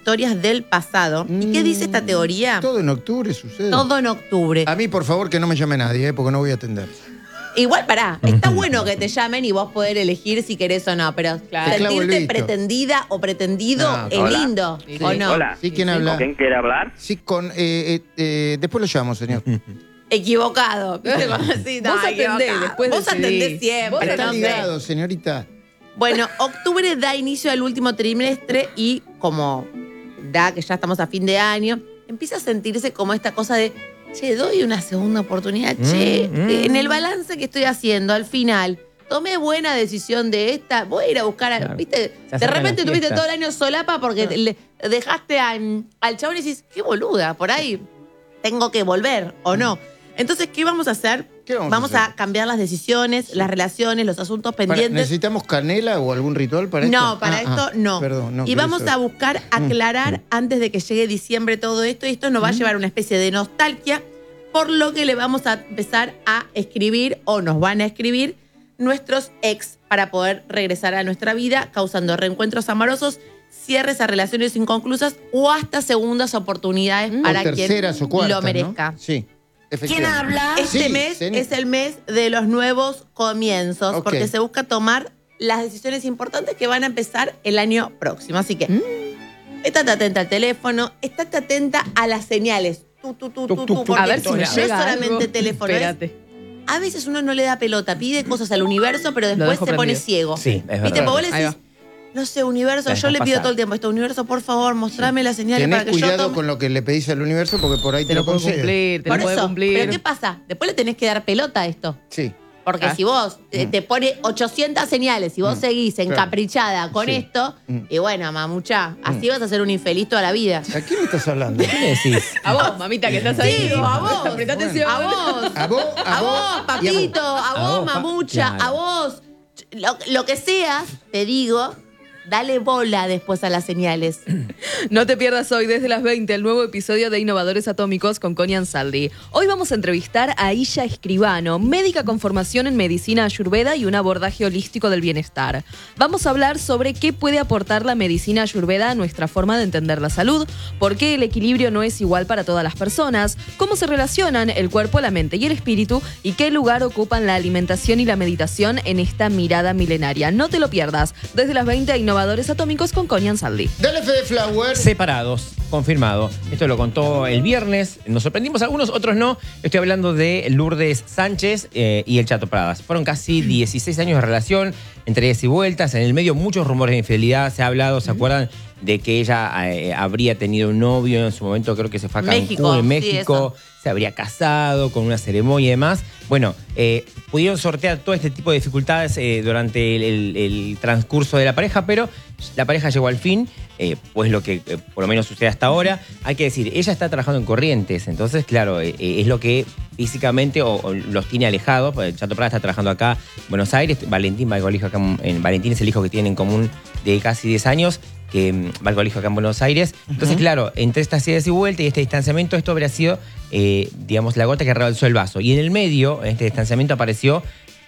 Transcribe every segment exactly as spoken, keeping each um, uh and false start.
historias del pasado. Mm, ¿Y qué dice esta teoría? Todo en octubre sucede. Todo en octubre. A mí, por favor, que no me llame nadie, ¿eh? Porque no voy a atender. Igual, pará, está bueno que te llamen y vos poder elegir si querés o no, pero Claro. sentirte pretendida o pretendido No, es hola. lindo, Sí, ¿o sí. no? Hola. ¿Sí? ¿Quién ¿Con habla? quién quiere hablar? Sí, con... Eh, eh, eh, después lo llamo, señor. Equivocado. ¿Viste? Cuando así, no, Vos atendés, equivocado. después Vos decidís. atendés siempre, Vos Está no sé. ligado, señorita. Bueno, octubre da inicio al último trimestre y como da que ya estamos a fin de año, empieza a sentirse como esta cosa de, che, doy una segunda oportunidad, che, Mm, mm. en el balance que estoy haciendo al final, tomé buena decisión de esta, voy a ir a buscar, a, Claro. ¿viste? Se De acercan repente las tuviste fiestas. todo el año solapa porque Claro. le dejaste al, al chabón y decís, qué boluda, por ahí tengo que volver o no. Entonces, ¿qué vamos a hacer? ¿Qué vamos a hacer? a cambiar las decisiones, las relaciones, los asuntos Para- pendientes. ¿Necesitamos canela o algún ritual para esto? No, para Ah, esto ah, no. Perdón, no. y por vamos eso. a buscar aclarar antes de que llegue diciembre todo esto. Y esto nos va a llevar a una especie de nostalgia, por lo que le vamos a empezar a escribir o nos van a escribir nuestros ex para poder regresar a nuestra vida, causando reencuentros amorosos, cierres a relaciones inconclusas o hasta segundas oportunidades O para terceras quien o cuartas, lo merezca. ¿no? Sí, efectivamente. Este Sí, mes señor. es el mes de los nuevos comienzos, Ok. porque se busca tomar las decisiones importantes que van a empezar el año próximo. Así que, estate atenta al teléfono, estate atenta a las señales. Tú, tú, tú, tú, tú, porque A ver si me no es llega solamente algo. teléfono. es- Espérate. a veces uno no le da pelota, pide cosas al universo, pero Lo después dejo se pone prendido. ciego. Sí, es ¿Viste? verdad. Porque vos le Ahí decís, no sé, universo, La yo le dejas pido pasar. todo el tiempo, esto, universo, por favor, mostrame las señales Tenés para que yo cuidado tome. con lo que le pedís al universo porque por ahí te, Te lo puedo concede. cumplir, te Por lo puedo eso, cumplir. pero ¿qué pasa? Después le tenés que dar pelota a esto. Sí. Porque Ah. si vos eh, te pone ochocientas señales y vos Mm, seguís claro. encaprichada con Sí. esto, Mm. y bueno, mamucha, así vas a ser un infeliz toda la vida. ¿A quién me estás hablando? ¿Qué decís? A vos, mamita, que estás ahí. Sí, a vos. Presta atención. A vos. A vos, A vos, papito, a A vos, vos, pa- mamucha, claro. a vos. Lo, lo que seas, te digo, dale bola después a las señales. No te pierdas hoy desde las veinte el nuevo episodio de Innovadores Atómicos con Connie Ansaldi. Hoy vamos a entrevistar a Illa Escribano, médica con formación en medicina ayurveda y un abordaje holístico del bienestar. Vamos a hablar sobre qué puede aportar la medicina ayurveda a nuestra forma de entender la salud, por qué el equilibrio no es igual para todas las personas, cómo se relacionan el cuerpo, la mente y el espíritu y qué lugar ocupan la alimentación y la meditación en esta mirada milenaria. No te lo pierdas, desde las veinte a Innovadores Atómicos con Connie Ansaldi. Dale, Fede Flower. Separados, confirmado. Esto lo contó el viernes. Nos sorprendimos algunos, otros no. Estoy hablando de Lourdes Sánchez eh, y el Chato Pradas. Fueron casi dieciséis años de relación, entre idas y vueltas. En el medio muchos rumores de infidelidad. Se ha hablado, ¿se acuerdan? De que ella eh, habría tenido un novio en su momento, creo que se fue a Cancún, México, en sí, México. Se habría casado con una ceremonia y demás. Bueno, eh, pudieron sortear todo este tipo de dificultades eh, durante el, el- el transcurso de la pareja, pero la pareja llegó al fin, eh, pues lo que eh, por lo menos sucede hasta ahora. Hay que decir, ella está trabajando en Corrientes, entonces, claro, eh, eh, es lo que físicamente o, o los tiene alejados. Porque Chato Prada está trabajando acá en Buenos Aires, Valentín va al colegio acá en, en- Valentín es el hijo que tiene en común de casi diez años, que mm, va al colegio acá en Buenos Aires. Entonces, Ujú. claro, entre estas idas y vueltas y este distanciamiento, esto habría sido, eh, digamos, la gota que rebalsó el vaso. Y en el medio, en este distanciamiento, apareció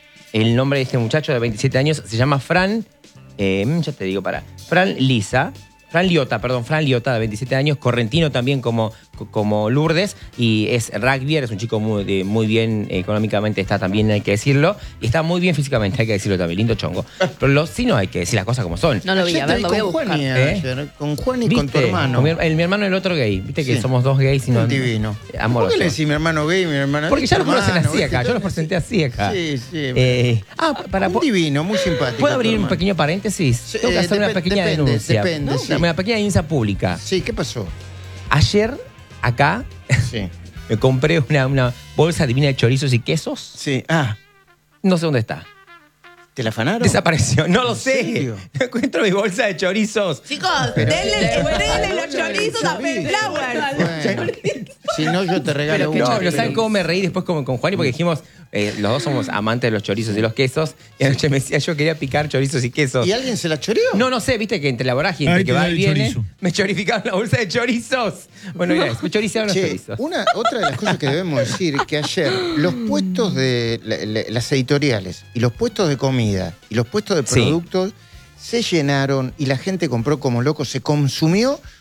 el nombre de este muchacho de veintisiete años, se llama Fran, eh, ya te digo, para, Fran Lisa, Fran Liotta, perdón, Fran Liotta, de veintisiete años, correntino también como, como Lourdes, y es rugbyer, es un chico muy, de- muy bien económicamente, está también, hay que decirlo, y está muy bien físicamente, hay que decirlo también, lindo chongo. Pero lo, sí no hay que decir las cosas como son. No lo vi, Ayer a te ver, vi lo voy a con buscar. Juan y ¿Eh? ayer, con Juan y con tu ¿Viste? hermano. Con mi, el, mi hermano y el otro gay, viste que Sí. somos dos gays y no... Un divino. Amoroso. ¿Por qué le decís mi hermano gay y mi hermano? Porque ya Tu los conocen hermano, así ¿viste? acá, yo los presenté así acá. Sí, sí. Eh, ah, para... un divino, muy simpático. ¿Puedo tu abrir un hermano. pequeño paréntesis? Sí, Tengo que eh, hacer una depe- pequeña depende, denuncia. depende, ¿No? sí. Una pequeña denuncia pública. Sí, ¿qué pasó? Ayer, acá, Sí. me compré una, una bolsa divina de chorizos y quesos. Sí. Ah, No sé dónde está. ¿te la afanaron? Desapareció. No lo ¿En sé. serio? No encuentro mi bolsa de chorizos. Chicos, Pero- denle, denle los Bueno, chorizos a chorizo. Flower. Bueno, si no, yo te regalo Pero, uno. no, pero ¿saben cómo me reí después con, con Juan? Porque dijimos, eh, los dos somos amantes de los chorizos y los quesos. Y anoche me decía, yo quería picar chorizos y quesos. ¿Y alguien se la choreó? No, no sé, viste que entre la vorágine, Ahí entre que te va da y el viene, chorizo. me chorificaron la bolsa de chorizos. Bueno, mira, me chorizaron los Che, chorizos. una, otra de las cosas que debemos decir que ayer los puestos de la- la- las editoriales y los puestos de comida y los puestos de Sí. productos se llenaron y la gente compró como loco, se consumió